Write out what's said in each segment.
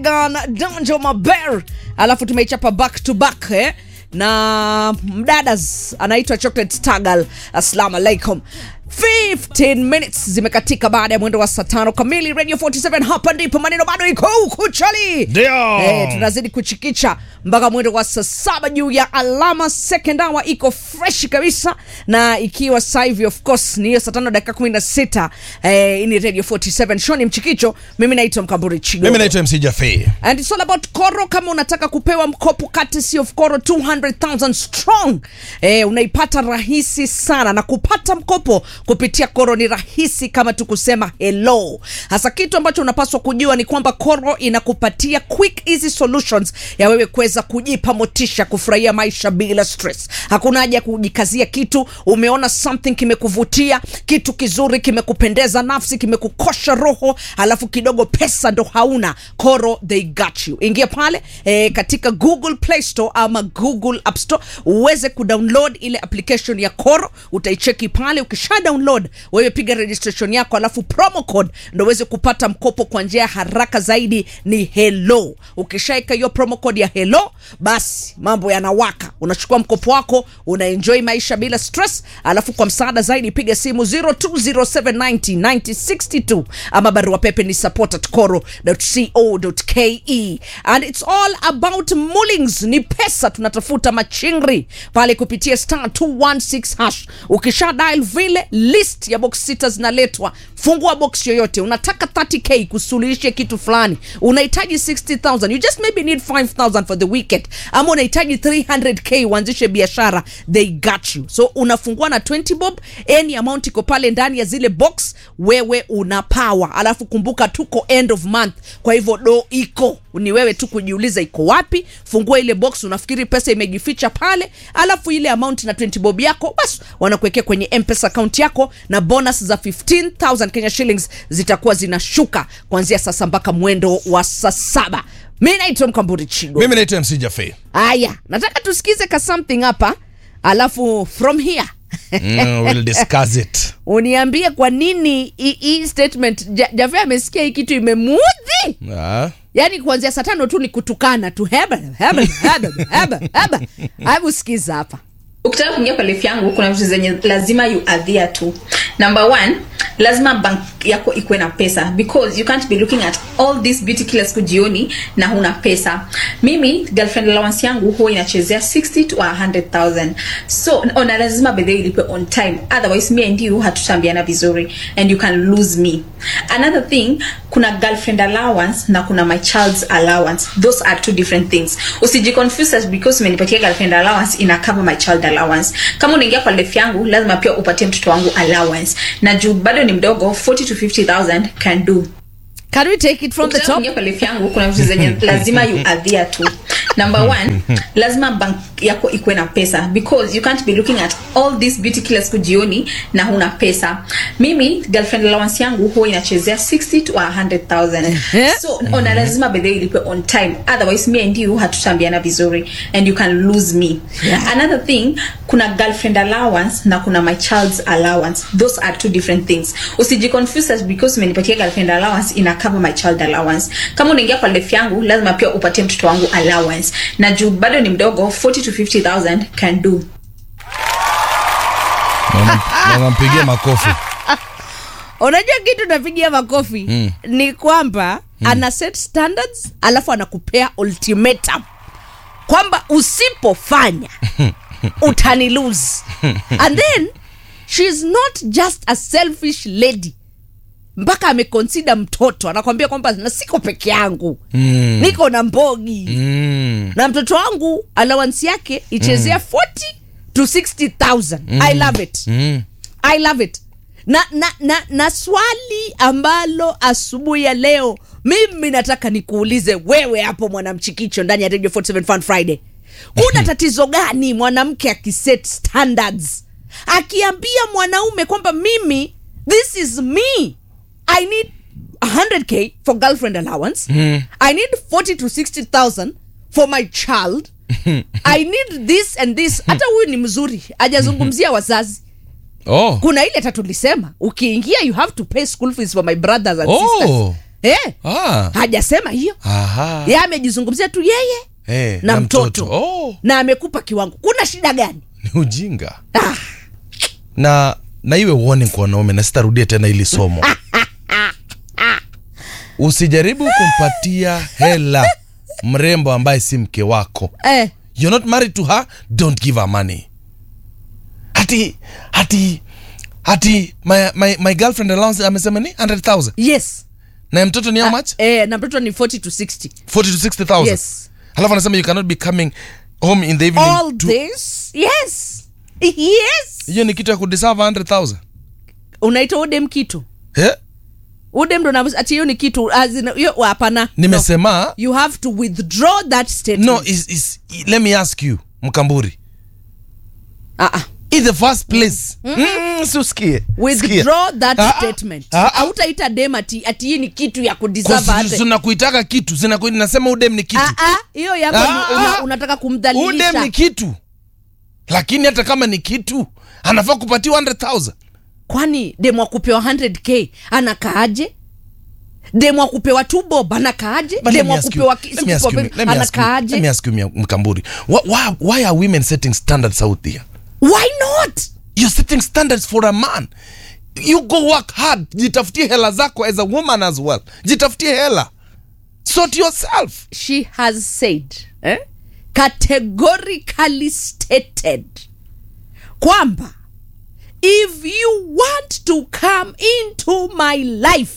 Megan Donjo Maber, alafu tumeichapa back to back na mdadas anaitwa Chocolate Stagal. Assalamu alaikum. 15 minutes zimekatika baada ya mwendo wa saa 5 kamili. Radio 47 hapa ndipo maneno bado iko huku chali. Tunazidi kuchikicha mpaka mwendo wa saa 7 juu ya alama. Second hour iko fresh kabisa, na ikiwa sasa hivi of course ni saa 5 dakika 16. Ini Radio 47 show ni mchikicho. Mimi naitwa Mkamburi Chigo. Mimi naitwa MC Jaffe. And it's all about Koro. Kama unataka kupewa mkopo courtesy of Koro 200,000 strong, unaipata rahisi sana, na kupata mkopo kupitia Koro ni rahisi kama tu kusema hello. Hasa kitu ambacho unapaswa kujua ni kwamba Koro inakupatia quick easy solutions ya wewe kuweza kujipa motisha kufurahia maisha bila stress. Hakuna haja ya kujikazia kitu. Umeona something kimekuvutia, kitu kizuri kimekupendeza nafsi, kimekukosha roho, alafu kidogo pesa ndo hauna. Koro, they got you. Ingia pale katika Google Play Store ama Google App Store uweze kudownload ile application ya Koro. Utaicheki pale, ukisha download wewe piga registration yako, alafu promo code ndio uweze kupata mkopo kwa njia haraka zaidi ni hello. Ukishaika hiyo promo code ya hello, basi mambo yanawaka. Unachukua mkopo wako, unaenjoy maisha bila stress. Alafu kwa msaada zaidi piga simu 0207909062 ama barua pepe ni support@koro.co.ke. And it's all about mullings. Ni pesa tunatafuta machingri pale kupitia *216#. Ukisha dial vile list ya box sita zinaletwa. Fungua box yoyote. Unataka 30k kusuluhisha kitu fulani, unahitaji 60,000, you just maybe need 5,000 for the weekend, ama unahitaji 300k uanzishe biashara, they got you. So unafungua na 20 bob, any amount iko pale ndani ya zile box, wewe una power. Alafu kumbuka tuko end of month, kwa hivyo do iko ni wewe tu kujiuliza iko wapi. Fungua ile box, unafikiri pesa imejificha pale, alafu ile amount na 20 bob yako basi wanakuwekea kwenye M-Pesa account yako, na bonus za 15,000 Kenya shillings zitakuwa zinashuka kuanzia sasa mpaka mwendo wa saa 7. Mimi naitwa Mkamburi Chigo. Mimi naitwa MC Jaffe. Aya, nataka tusikize ka something hapa, alafu from here we'll discuss it. Uniambie kwa nini hii statement Jaffe amesikia hii kitu imemuudhi. Yaani kuanzia saa 5 tu ni kutukana tu. Heba. Hebu sikiza hapa. Ukitaka kuingia kwa life yangu kuna vitu zenye lazima you adhere to. Number 1, lazima bank yako ikuwe na pesa, because you can't be looking at all this beauty kila siku jioni na huna pesa. Mimi girlfriend allowance yangu huwa inachezea 60 to 100,000. So ona lazima bedhe ilipe on time, otherwise me and you hatutambiana vizuri and you can lose me. Another thing, kuna girlfriend allowance na kuna my child's allowance. Those are two different things. Usijiconfuse because umenipatia girlfriend allowance ina cover my child allowance. Kama unaingia kwa life yangu lazima pia upatie mtoto wangu allowance, na juu bado ni mdogo, 40 to 50,000 can do. Can we take it from the top? Kwa life yangu kuna vitu zenye lazima you adhere to. Number 1, lazima bank yako ikuwe na pesa, because you can't be looking at all this beauty kila siku jioni na huna pesa. Mimi girlfriend allowance yangu huwa inachezea 60 to 100,000. So ona lazima bedhe ilipe on time, otherwise me and you hatutambiana vizuri and you can lose me. Another thing, kuna girlfriend allowance na kuna my child's allowance. Those are two different things. Usijiconfuse because umenipatia girlfriend allowance ina cover my child allowance. Kama unaingia kwa life yangu lazima pia upatie mtoto wangu allowance, na juu bado ni mdogo, 40 to 50,000 can do. Nampigia makofi. Unajua kitu napigia makofi ni kwamba ana set standards, alafu anakupea ultimatum kwamba usipofanya utani lose. And then she's not just a selfish lady, mpaka ameconsider mtoto. Anakuambia kwamba na siko peke yangu, niko na Mbogi, na mtoto wangu allowance yake ichezea 40 to 60,000. I love it. I love it. Na swali ambalo asubuhi ya leo mimi nataka nikuulize wewe hapo mwanamchikicho ndani ya Radio 47 Fun Friday. Kuna tatizo gani mwanamke akiset standards, akiambia mwanaume kwamba mimi, this is me, I need 100k for girlfriend allowance, I need 40 to 60,000 for my child, I need this and this. Hata huyu ni mzuri, hajazungumzia wazazi. Kuna ile tatu lisema ukiingia you have to pay school fees for my brothers and sisters. Hajasema hiyo. Aha. Yeye amejizungumzia tu yeye na mtoto. Na amekupa kiwango. Kuna shida gani? Ni ujinga. Na iwe warning kwa wanaume, na sitarudia tena ili somo. Usijaribu kumpatia hela mrembo ambaye si mke wako. You're not married to her, don't give her money. My girlfriend allowance amesema ni 100,000. Yes. Na mtoto ni how much? Na mtoto ni 40 to 60. 40 to 60,000. Yes. Halafu anasema you cannot be coming home in the evening. All this? Yes. Yes. Hiyo ni kitu ya kudeserve 100,000. Unaita udem kitu? Udem ndo ati hiyo ni kitu hiyo hapana. Nimesema no. You have to withdraw that statement. No, let me ask you, Mkamburi. In the first place. Usikie. Withdraw that statement. Hautaita dem ati hii ni kitu ya kudeserve ate. Zinakuitaka kitu, nasema udem ni kitu. Hiyo yako unataka kumdhalilisha. Udem ni kitu. Lakini hata kama ni kitu, anafaa kupatiwa 100,000. Kwani demu akupewa 100k anakaaje? Demu akupewa 2 bob anakaaje? Demu akupewa anakaaje? Let me ask you, Mkamburi. Why are women setting standards out there? Why not? You're setting standards for a man. You go work hard. Jitafutie hela zako as a woman as well. Jitafutie hela. Sort yourself. She has said, categorically stated kwamba if you want to come into my life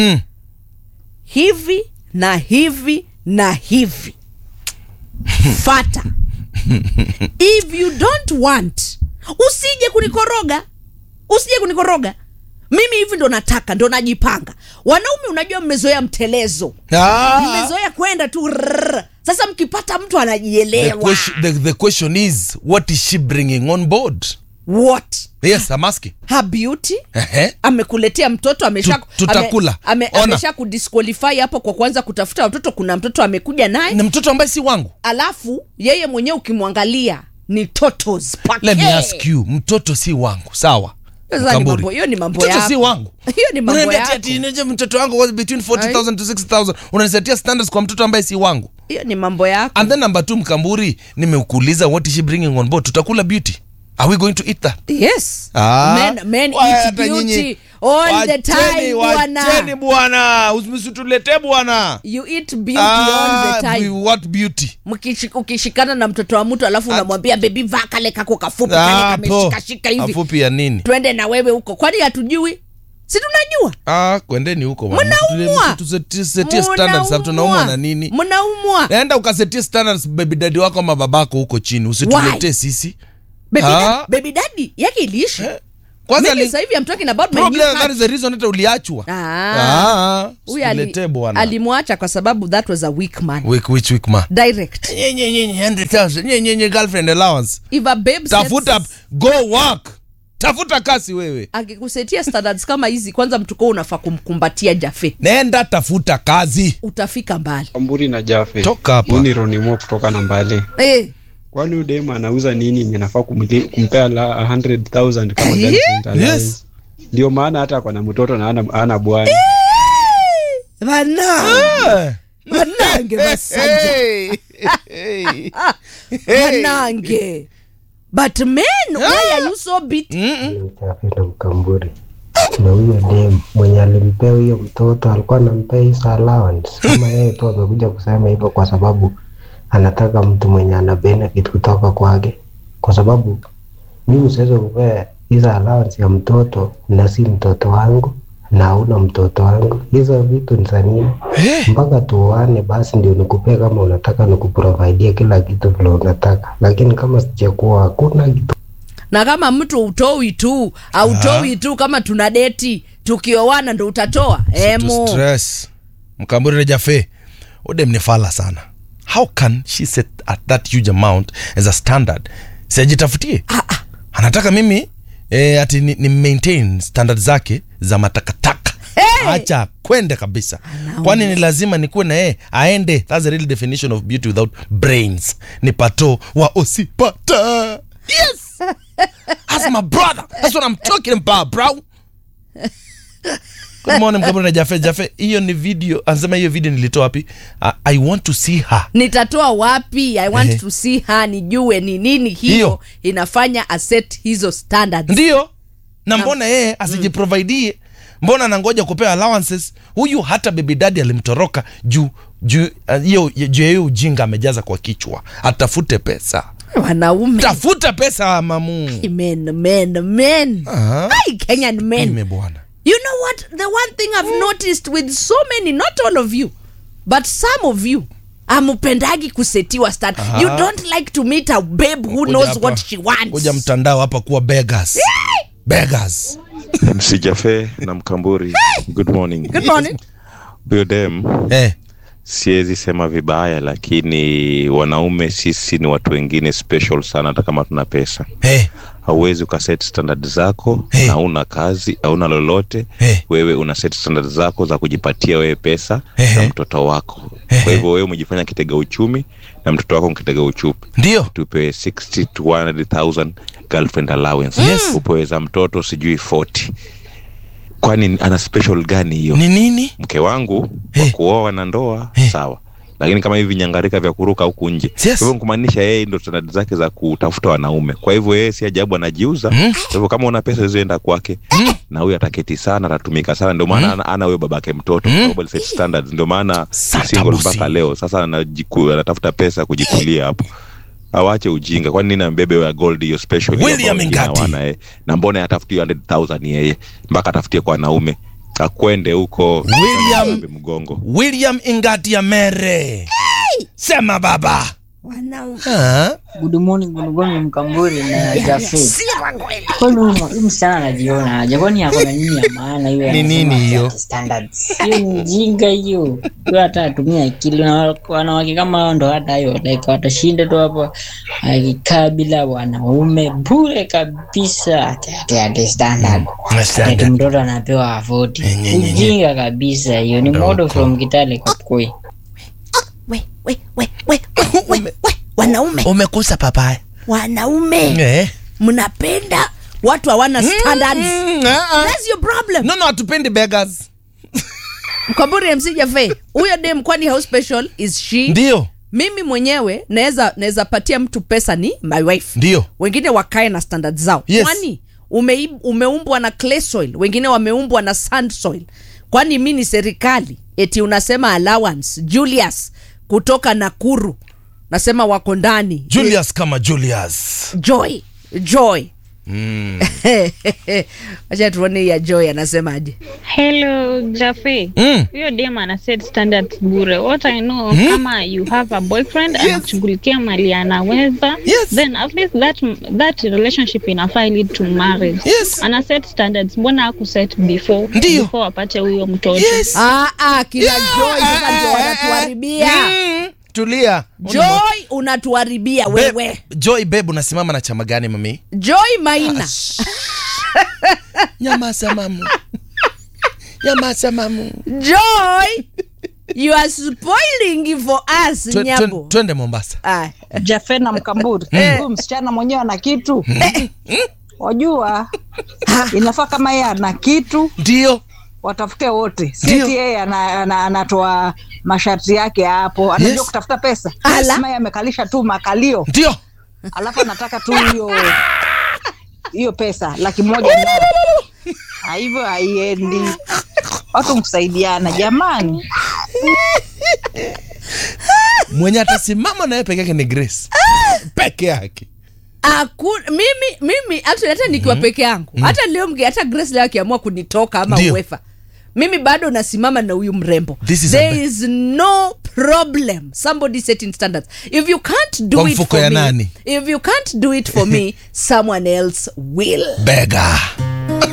hivi na hivi na hivi fata. If you don't want, usije kunikoroga. Mimi hivi ndo nataka, ndo najipanga. Wanaume unajua mmezoea mtelezo. Mmezoea kwenda tu. Sasa mkipata mtu anajielewa. The question is, what is she bringing on board? What? Yes, I'm asking. Her beauty. Amekuletea mtoto, tutakula. Amesha kudisqualify hapo kwa kwanza kutafuta watoto. Kuna mtoto amekuja naye. Na mtoto ambaye si wangu. Alafu yeye mwenyewe ukimwangalia ni totos pake. Let me ask you, mtoto si wangu, sawa? Hiyo ni mambo yako. Mtoto si wangu. Hiyo ni mambo yako. Unaniambia mtoto wangu was between 40,000 to 60,000. Unanisetia standards kwa mtoto ambaye si wangu. Hiyo ni mambo yako. And then number 2, Mkamburi, nimekuuliza what is she bringing on board? Tutakula beauty. Are we going to eat that? Yes. Men eat beauty all the time, bwana. Wacheni bwana. Usitulete bwana. You eat beauty all the time. What beauty? Ukishikana na mtoto wa mtu alafu unamwambia baby vaa kale kako kafupi kale kameshika hivi. Afupi ya nini? Twende na wewe huko. Kwani hatujui? Si tunajua? Kwendeni huko bwana. Tusetie standards hapo, tunaumwa na nini? Mnaumwa. Naenda ukasetie standards baby daddy wako ama babako huko chini. Usituletee sisi. Baby daddy yake iliishi. Kwanza sasa hivi I'm talking about my new problem. That is the reason hata uliachwa. Huyu alimwacha kwa sababu that was a weak man. Which weak man? Direct. 100,000 girlfriend allowance. If a babe tafuta go work. Tafuta kasi wewe. Akikusetia standards kama hizi, kwanza mtuko unafaa kumkumbatia Jafe. Nenda tafuta kazi. Utafika mbali. Kamburi na Jafe. Toka hapa. Ni Ronimo kutoka na Mbale. Kwani udema anauza nini? Ninafaa kumpea 100,000 kama girlfriend. Yes. Ndio maana hata kwa na mtoto na ana bwana. Manange basanja. Manange. But men, why are you so beaten? Jafe Mkamburi. Na huyo dem mwenye alimpea huyo mtoto alikuwa anampea hizo allowance. Kama yeye tu amekuja kusema hivyo kwa sababu anataka mtu mwenye ana benefit kutoka kwake. Kwa sababu mimi siwezi kupea hizo allowance ya mtoto na si mtoto wangu na hauna mtoto wangu. Hizo vitu ni za nini? Mpaka tuoane basi ndio nikupee, kama unataka nikuprovide kila kitu vile unataka. Lakini kama sijakuwa hakuna kitu. Na kama mtu utoi tu, autoi tu, kama tuna date tukioana ndo utatoa. Stress. Mkamburi na Jafe. Udem ni fala sana. How can she set at that huge amount as a standard? Sijitafutie. Anataka mimi ati ni maintain standard zake za matakataka. Acha kwende kabisa. Kwani ni lazima nikuwe na yeye aende? That's the real definition of beauty without brains. Ni pato wa osipata. Yes. As my brother. That's what I'm talking about, bro. Good morning Mkaburi na Jafe. Hiyo ni video. Anasema hiyo video nilitoa wapi? I want to see her. Nitatoa wapi? I want to see her, nijue ni nini hiyo inafanya asset hizo standards. Ndio. Na mbona yeye asijiprovide? Mbona anangoja kupewa allowances? Huyu hata baby daddy alimtoroka juu hiyo ujinga amejaza kwa kichwa. Atafute pesa. Wanaume. Tafuta pesa mamu. Men. Hi Kenyan men. Imebwana. You know what? The one thing I've noticed with so many, not all of you, but some of you, amupendagi kusetiwa start. You don't like to meet a babe who knows what she wants. Kuja mtandao hapa kuwa beggars. Beggars. MC Jafe na Mkamburi. Good morning. Good morning. Biodem. Siwezi sema vibaya, lakini wanaume sisi ni watu wengine special sana hata kama tuna pesa. Hauwezi ukaset standard zako na una kazi au una lolote. Wewe una set standard zako za kujipatia wewe pesa na mtoto wako. Kwa hivyo wewe umejifanya kitega uchumi na mtoto wako kitega uchumi. Ndio. Tupe 60 to 100,000 girlfriend allowance. Upoweza mtoto sijui 40. Kwani ana special gani hiyo? Ni nini? Mke wangu kwa kuoa na ndoa sawa. Lakini kama hivi nyangarika vya kuruka huku nje. Kwa hivyo kumaanisha yeye ndio standard zake za kutafuta wanaume. Kwa hivyo yeye si ajabu anajiuza. Kwa hivyo kama una pesa zizoenda kwake na huyu ataketi sana, atatumika sana, ndio maana ana huyo babake mtoto. Global set standards, ndio maana single mpaka leo. Sasa anatafuta pesa kujikulia hapo. Awache ujinga. Kwani nini ambebe wa gold hiyo special William Ingati na mbona atafutie 100,000 yeye mpaka atafutie kwa wanaume? Akwende huko William Ingati ya mere. Sema baba. Wanaume. Good morning Mkamburi na Jafe. Kwani msichana anajiona jaboni yako na nini ya maana hiyo? Ni nini hiyo? Standards. Hiyo ni jinga hiyo. Kwa hata atumia akili na wanawake kama ndo hata hiyo like watashinda tu hapo akikaa bila wanaume bure kabisa. Ati standard. Ati mtoto anapewa 40. Jinga kabisa hiyo. Ni model from Kitale Kapkoi. Wanaume. Umekosa papaya. Wanaume. Mnapenda watu hawana standards. That's your problem. No, hatupendi beggars. Mkaburi MC Jafe. Huyo dem kwani how special is she? Ndio. Mimi mwenyewe naweza patia mtu pesa ni my wife. Ndio. Wengine wakae na standards zao. Yes. Kwani umeumbwa na clay soil, wengine wameumbwa na sand soil. Kwani mimi ni serikali eti unasema allowance Julius kutoka Nakuru nasema wako ndani Julius kama Julius Joy acha tuone ya Joy anasemaje. Hello Jafe. Hiyo dem ana set standards bure. What I know, kama you have a boyfriend anakushughulikia mali anaweza, then at least that relationship inafaa lead to marriage. Ana set standards, mbona hakuset before apate huyo mtoto? Kila Joy sasa ndio wanatuharibia. Tulia. Joy unatuharibia wewe. Joy babe unasimama na chama gani mami? Joy Maina. Nyamaza mamu. Joy, you are spoiling for us nyabo. Twende Mombasa. Jafe na Mkamburi. Huyu msichana mwenyewe ana kitu. Wajua inafaa kama yeye ana kitu. Ndio. Watafute wote. Sisi yeye anatoa masharti yake hapo. Anajua kutafuta pesa. Kama yeye amekalisha tu makalio. Ndio. Alafu anataka tu hiyo pesa 100,000 na hivyo haiendi. Watu mkusaidiana jamani. Mwenye atasimama naye peke yake ni Grace. Peke yake. Mimi hata nikiwa peke yangu. Hata leo hata Grace leo akiamua kunitoka ama uefa. Mimi bado nasimama na huyu mrembo. There is no problem. Somebody setting standards. If you can't do it for me, if you can't do it for me, someone else will. Beggar.